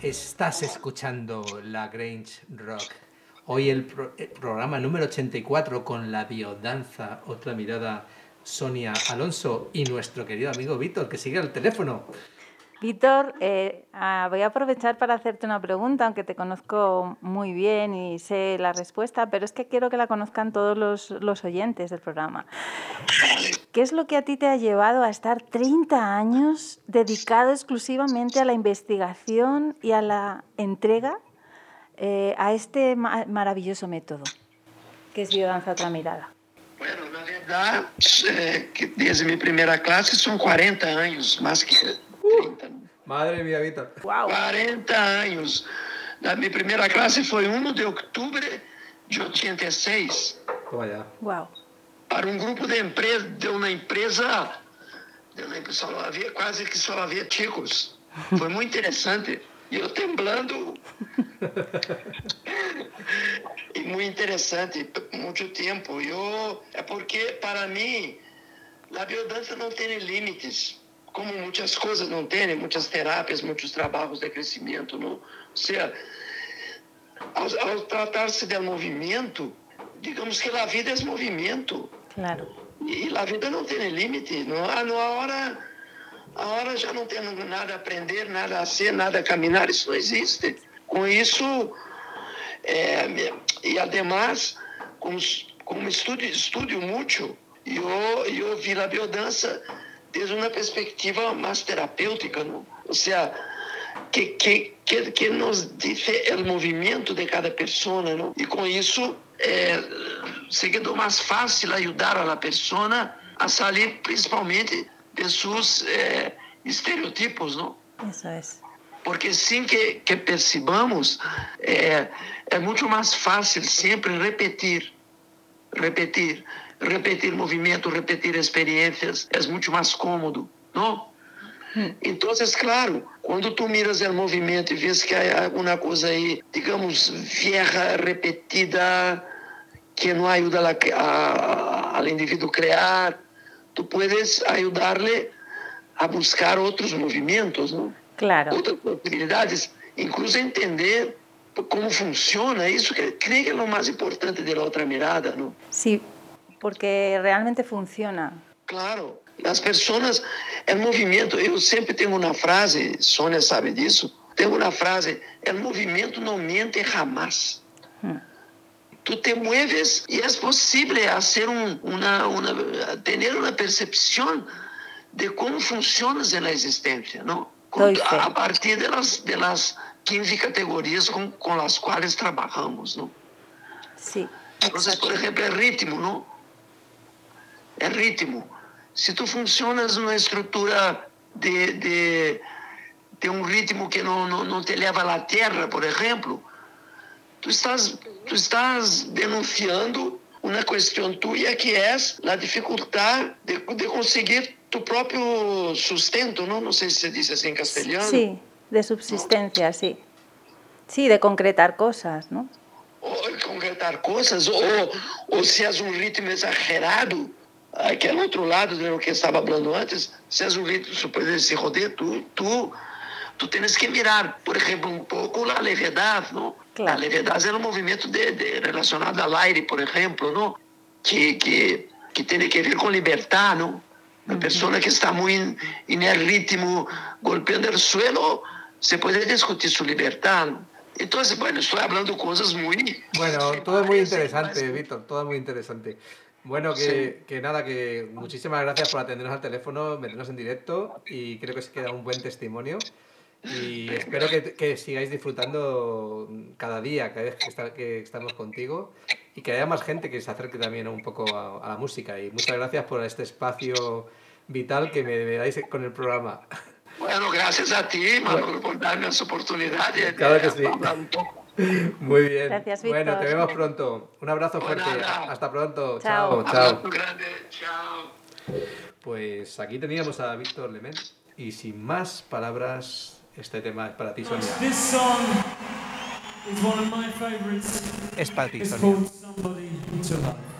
Estás escuchando La Grange Rock. Hoy el programa número 84 con la biodanza, otra mirada, Sonia Alonso y nuestro querido amigo Víctor, que sigue al teléfono. Víctor, voy a aprovechar para hacerte una pregunta, aunque te conozco muy bien y sé la respuesta, pero es que quiero que la conozcan todos los oyentes del programa. ¿Qué es lo que a ti te ha llevado a estar 30 años dedicado exclusivamente a la investigación y a la entrega a este maravilloso método, que es biodanza otra mirada? Bueno, na verdade, desde minha primeira classe são 40 anos, mais que 30. Madre mía, Víctor. Wow. 40 anos. Na minha primeira classe foi 1 de outubro de 86. Toma ya. Wow. Para um grupo de uma empresa quase que só havia chicos. Foi muito interessante. E eu temblando. E muito interessante, muito tempo. É porque, para mim, a biodança não tem limites. Como muitas coisas não tem, muitas terapias, muitos trabalhos de crescimento. Não? Ou seja, ao tratar-se do movimento, digamos que a vida é movimento. Claro. E a vida não tem limite. Não, a hora já não tem nada a aprender, nada a ser, nada a caminhar. Isso não existe. Com isso, e además, como estudo muito, eu vi a biodança desde uma perspectiva mais terapêutica, não? Ou seja, que nos diz o movimento de cada pessoa, não? E com isso, se quedou mais fácil ajudar a pessoa a sair, principalmente, de seus estereotipos, não? Isso é. Porque sem que percebamos, é muito mais fácil sempre repetir movimento, repetir experiências, é muito mais cômodo, não? Então, claro, quando tu miras o movimento e vês que há alguma coisa aí, digamos, vieja, repetida, que não ajuda ao indivíduo a criar, tu puedes ajudar-lhe a buscar outros movimentos, não? Claro. Outras possibilidades, incluso entender como funciona isso, que creio que é o mais importante da outra mirada, não? Sí, porque realmente funciona. Claro, as pessoas, o movimento, eu sempre tenho uma frase, Sônia sabe disso, tenho uma frase, o movimento não mente jamás. Tu te mueves e é possível ter uma percepção de como funcionas na existência, não? A partir das 15 categorias com as quais trabalhamos, não? Sim. Então, por exemplo, é ritmo, não? É ritmo. Se tu funcionas numa estrutura de um ritmo que não te leva à terra, por exemplo, tu estás denunciando uma questão tua que é a dificuldade de conseguir tu próprio sustento, não? Não sei se se diz assim em castelhano. Sí, de subsistencia, ¿no? Sí. Sí, de concretar cosas, ¿no? Ou concretar coisas, ou se és um ritmo exagerado, que é no outro lado do que estava falando antes, se és um ritmo, se pode se rodear, tu tens que mirar, por exemplo, um pouco a levedade, não? Claro. A levedade é um movimento relacionado ao aire, por exemplo, não? Que tem que ver com libertar, não? Uma pessoa que está muito em ritmo, golpeando o suelo, se pode discutir su libertad, ¿no? Entonces, bueno, estoy hablando cosas muy... Bueno, todo es muy interesante, Víctor, todo es muy interesante. Bueno, que nada, que muchísimas gracias por atendernos al teléfono, meternos en directo, y creo que se queda un buen testimonio. Y espero que sigáis disfrutando cada día, cada vez que estamos contigo, y que haya más gente que se acerque también un poco a la música. Y muchas gracias por este espacio vital que me dais con el programa. Bueno, gracias a ti, Manu, por darme esa oportunidad de claro que sí. hablar un poco. Muy bien. Gracias, Víctor. Bueno, te vemos pronto. Un abrazo fuerte. Hasta pronto. Chao. Chao. Abrazo grande. Chao. Pues aquí teníamos a Víctor Lement. Y sin más palabras, este tema es para ti, Sonia. This song is one of my favorites. Es para ti, It's Sonia. called Somebody to Love.